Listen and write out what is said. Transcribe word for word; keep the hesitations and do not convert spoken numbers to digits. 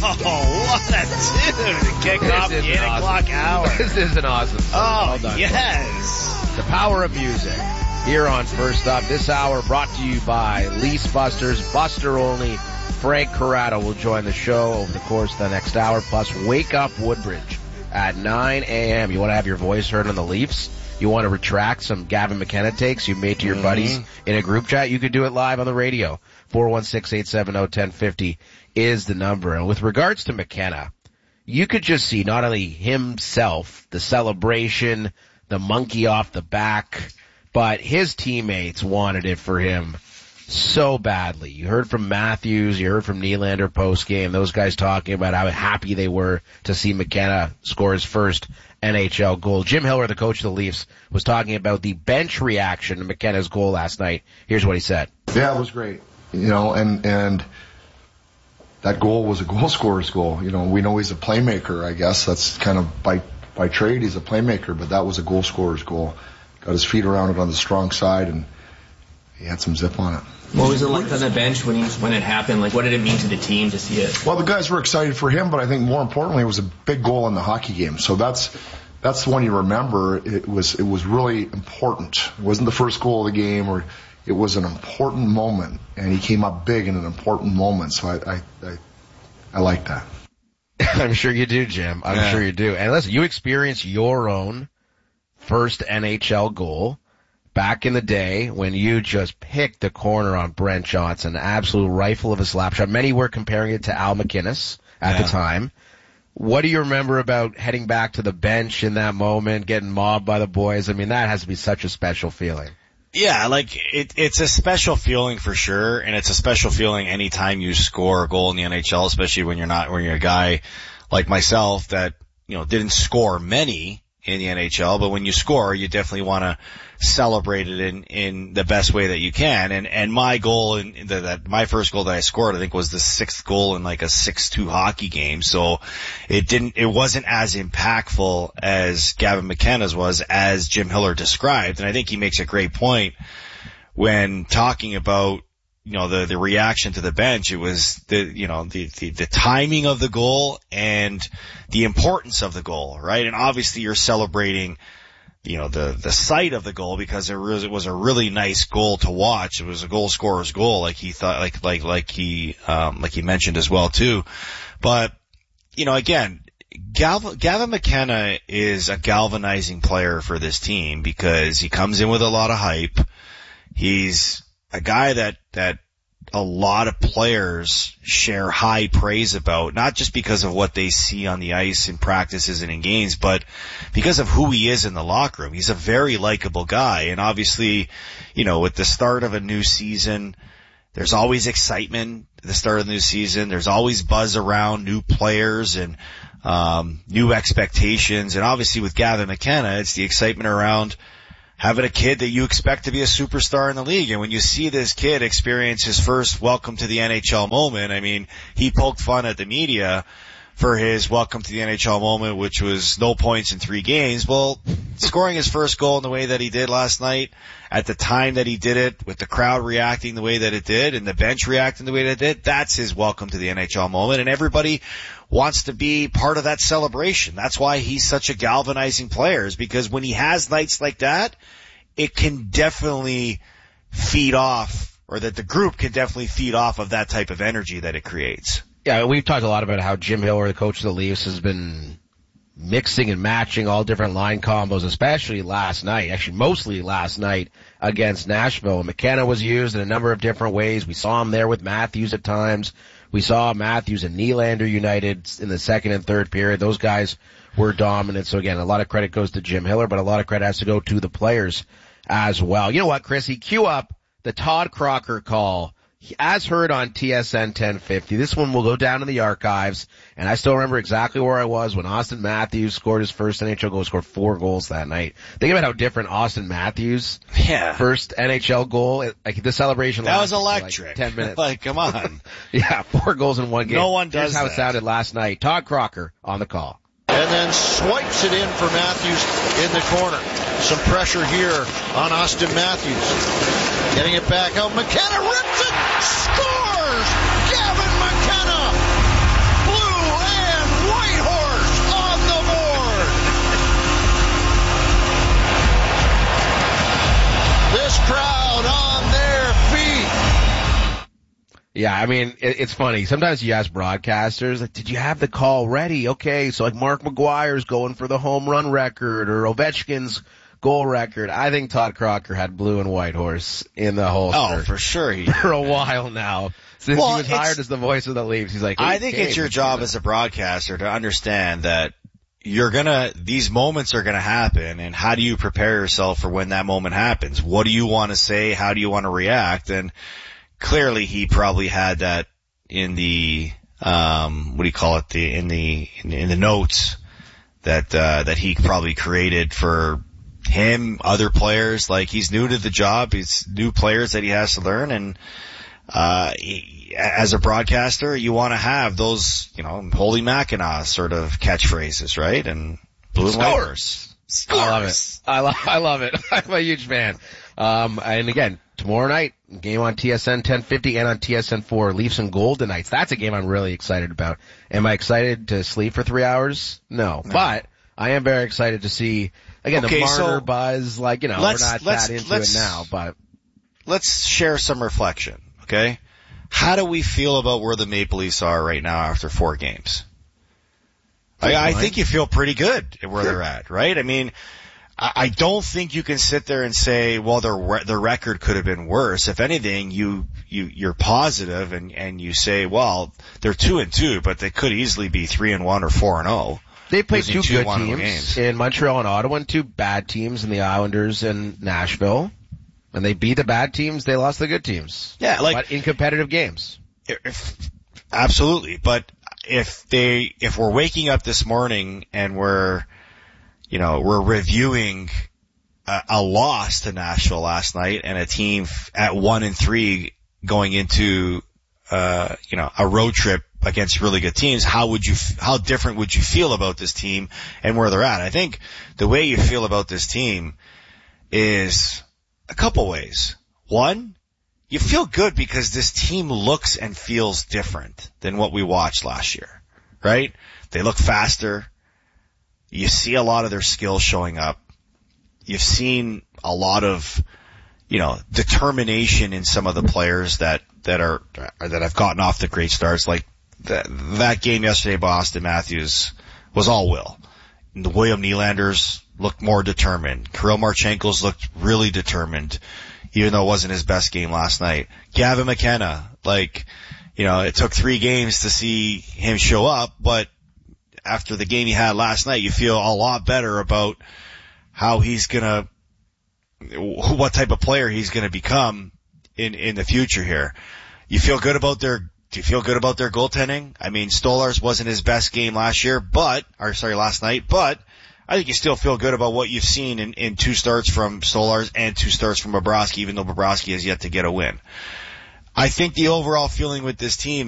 Oh, what a tune to kick This off the is eight an o'clock awesome- hour. This is an awesome song. Oh, Well done. yes. The power of music here on First Up. This hour brought to you by Lease Busters. Buster only. Frank Corrado will join the show over the course of the next hour. Plus, Wake Up Woodbridge at nine a.m. You want to have your voice heard on the Leafs? You want to retract some Gavin McKenna takes you made to your mm-hmm. buddies in a group chat? You could do it live on the radio. four one six, eight seven zero, one zero five zero is the number. And with regards to McKenna, you could just see not only himself, the celebration, the monkey off the back, but his teammates wanted it for him so badly. You heard from Matthews, you heard from Nylander post-game, those guys talking about how happy they were to see McKenna score his first N H L goal. Jim Hiller, the coach of the Leafs, was talking about the bench reaction to McKenna's goal last night. Here's what he said. Yeah, it was great. You know, and, and that goal was a goal scorer's goal. You know, we know he's a playmaker, I guess. That's kind of by, by trade, he's a playmaker, but that was a goal scorer's goal. Got his feet around it on the strong side, and he had some zip on it. What was it like on the bench when he, when it happened? Like, what did it mean to the team to see it? Well, the guys were excited for him, but I think more importantly, it was a big goal in the hockey game. So that's that's the one you remember. It was it was really important. It wasn't the first goal of the game, or it was an important moment, and he came up big in an important moment. So I I I, I like that. I'm sure you do, Jim. I'm yeah. sure you do. And listen, you experienced your own first N H L goal back in the day when you just picked the corner on Brent Johnson, absolute rifle of a slap shot. Many were comparing it to Al McInnes at yeah. the time. What do you remember about heading back to the bench in that moment, getting mobbed by the boys? I mean, that has to be such a special feeling. Yeah, like, it, it's a special feeling for sure, and it's a special feeling anytime you score a goal in the N H L, especially when you're not, when you're a guy like myself that, you know, didn't score many in the N H L, but when you score, you definitely want to celebrate it in, in the best way that you can. And, and my goal in the, that, my first goal that I scored, I think was the sixth goal in like a six two hockey game. So it didn't, it wasn't as impactful as Gavin McKenna's was, as Jim Hiller described. And I think he makes a great point when talking about, you know, the, the reaction to the bench. It was the, you know, the, the, the timing of the goal and the importance of the goal, right? And obviously you're celebrating, you know, the, the sight of the goal because it was, it was a really nice goal to watch. It was a goal scorer's goal, like he thought, like, like, like he, um, like he mentioned as well too. But, you know, again, Gal- Gavin McKenna is a galvanizing player for this team because he comes in with a lot of hype. He's a guy that, that a lot of players share high praise about, not just because of what they see on the ice in practices and in games, but because of who he is in the locker room. He's a very likable guy. And obviously, you know, with the start of a new season, there's always excitement at the start of the new season. There's always buzz around new players and, um, new expectations. And obviously with Gavin McKenna, it's the excitement around having a kid that you expect to be a superstar in the league. And when you see this kid experience his first welcome to the N H L moment, I mean, he poked fun at the media for his welcome to the N H L moment, which was no points in three games. Well, scoring his first goal in the way that he did last night, at the time that he did it, with the crowd reacting the way that it did, and the bench reacting the way that it did, that's his welcome to the N H L moment. And everybody wants to be part of that celebration. That's why he's such a galvanizing player, is because when he has nights like that, it can definitely feed off, or that the group can definitely feed off of that type of energy that it creates. Yeah, we've talked a lot about how Jim Hiller, the coach of the Leafs, has been mixing and matching all different line combos, especially last night, actually mostly last night against Nashville. McKenna was used in a number of different ways. We saw him there with Matthews at times. We saw Matthews and Nylander united in the second and third period. Those guys were dominant. So again, a lot of credit goes to Jim Hiller, but a lot of credit has to go to the players as well. You know what, Chrissy? Cue up the Todd Crocker call, as heard on T S N ten fifty. This one will go down in the archives, and I still remember exactly where I was when Austin Matthews scored his first N H L goal, scored four goals that night. Think about how different Austin Matthews' yeah. first N H L goal, like the celebration. That was electric. Like ten minutes. Like, come on. Yeah, four goals in one game. No one does Here's how that. it sounded last night. Todd Crocker on the call. And then swipes it in for Matthews in the corner. Some pressure here on Austin Matthews. Getting it back out. McKenna rips it. Scores! Gavin McKenna! Blue Yeah, I mean, it, it's funny. Sometimes you ask broadcasters, like, did you have the call ready? Okay, so like Mark McGuire's going for the home run record or Ovechkin's goal record. I think Todd Crocker had blue and white horse in the holster. Oh, for sure he did. For a while now. Since well, he was hired as the voice of the Leafs, he's like, I think it's your job as a broadcaster to understand that you're gonna, these moments are gonna happen, and how do you prepare yourself for when that moment happens? What do you want to say? How do you want to react? And clearly he probably had that in the, um, what do you call it? The, in the, in, in the notes that, uh, that he probably created for him, other players. Like, he's new to the job. He's new players that he has to learn. And, uh, he, as a broadcaster, you want to have those, you know, Holy Mackinac sort of catchphrases, right? And blue and white horse. I love it. I love, I love it. I'm a huge fan. Um, and again, tomorrow night, game on T S N ten fifty and on T S N four, Leafs and Golden Knights. That's a game I'm really excited about. Am I excited to sleep for three hours? No. no. But I am very excited to see, again, okay, the Marner so buzz, like, you know, we're not that into it now, but. Let's share some reflection, okay? How do we feel about where the Maple Leafs are right now after four games? I, I think you feel pretty good at where sure. they're at, right? I mean, I, I don't think you can sit there and say, well, their re- their record could have been worse. If anything, you you you're positive and and you say, well, they're two and two, but they could easily be three and one or four and zero. They played two good teams games. in Montreal and Ottawa, and two bad teams in the Islanders and Nashville. And they beat the bad teams, they lost the good teams. Yeah, like, but in competitive games. If, absolutely. But if they, if we're waking up this morning and we're, you know, we're reviewing a, a loss to Nashville last night and a team at one and three going into, uh, you know, a road trip against really good teams, how would you, how different would you feel about this team and where they're at? I think the way you feel about this team is a couple ways. One, you feel good because this team looks and feels different than what we watched last year, right? They look faster. You see a lot of their skills showing up. You've seen a lot of, you know, determination in some of the players that, that are, that have gotten off the great starts. Like that, that game yesterday by Austin Matthews was all will. And the William Nylanders looked more determined. Kirill Marchenko's looked really determined, even though it wasn't his best game last night. Gavin McKenna, like, you know, it took three games to see him show up, but after the game he had last night, you feel a lot better about how he's gonna, what type of player he's gonna become in, in the future here. You feel good about their, do you feel good about their goaltending? I mean, Stolarz wasn't his best game last year, but, or sorry, last night, but I think you still feel good about what you've seen in, in two starts from Stolarz and two starts from Bobrovsky, even though Bobrovsky has yet to get a win. I think the overall feeling with this team